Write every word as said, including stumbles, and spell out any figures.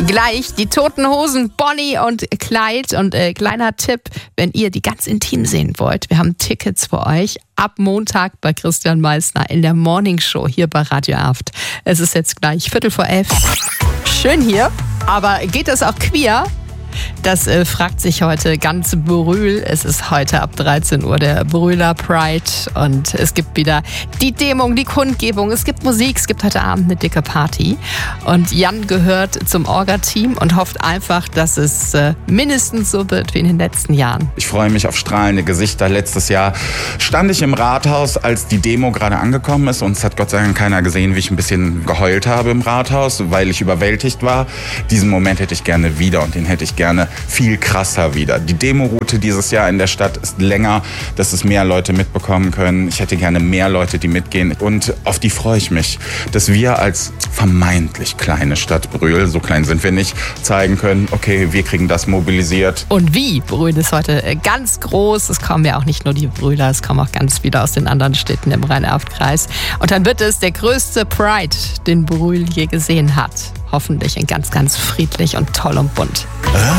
Gleich die Toten Hosen, Bonnie und Clyde. Und äh, kleiner Tipp, wenn ihr die ganz intim sehen wollt, wir haben Tickets für euch ab Montag bei Christian Meissner in der Morning Show hier bei Radio Aft. Es ist jetzt gleich Viertel vor elf. Schön hier, aber geht es auch queer? Das äh, fragt sich heute ganz Brühl. Es ist heute ab dreizehn Uhr der Brühler Pride und es gibt wieder die Demo, die Kundgebung, es gibt Musik, es gibt heute Abend eine dicke Party. Und Jan gehört zum Orga-Team und hofft einfach, dass es äh, mindestens so wird wie in den letzten Jahren. Ich freue mich auf strahlende Gesichter. Letztes Jahr stand ich im Rathaus, als die Demo gerade angekommen ist, und es hat Gott sei Dank keiner gesehen, wie ich ein bisschen geheult habe im Rathaus, weil ich überwältigt war. Diesen Moment hätte ich gerne wieder und den hätte ich gerne viel krasser wieder. Die Demo-Route dieses Jahr in der Stadt ist länger, dass es mehr Leute mitbekommen können. Ich hätte gerne mehr Leute, die mitgehen, und auf die freue ich mich, dass wir als vermeintlich kleine Stadt Brühl, so klein sind wir nicht, zeigen können, okay, wir kriegen das mobilisiert. Und wie? Brühl ist heute ganz groß. Es kommen ja auch nicht nur die Brühler, es kommen auch ganz viele aus den anderen Städten im Rhein-Erft-Kreis. Und dann wird es der größte Pride, den Brühl je gesehen hat. Hoffentlich in ganz, ganz friedlich und toll und bunt.